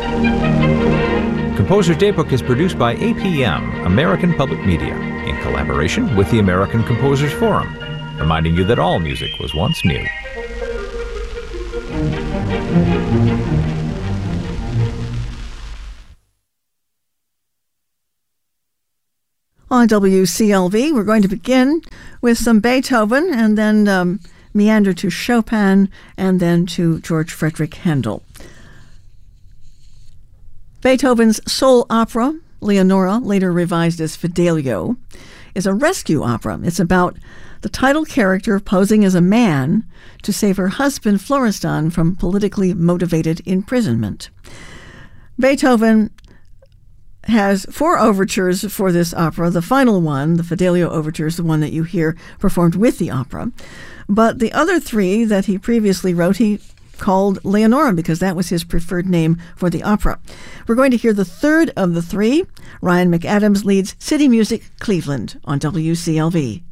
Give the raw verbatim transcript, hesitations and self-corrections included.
Composer's Daybook is produced by A P M, American Public Media, in collaboration with the American Composers Forum, reminding you that all music was once new. On W C L V, we're going to begin with some Beethoven and then um, meander to Chopin and then to George Frederick Handel. Beethoven's sole opera, Leonora, later revised as Fidelio, is a rescue opera. It's about the title character posing as a man to save her husband Florestan from politically motivated imprisonment. Beethoven has four overtures for this opera. The final one, the Fidelio Overture, is the one that you hear performed with the opera. But the other three that he previously wrote, he called Leonora because that was his preferred name for the opera. We're going to hear the third of the three. Ryan McAdams leads City Music Cleveland on W C L V.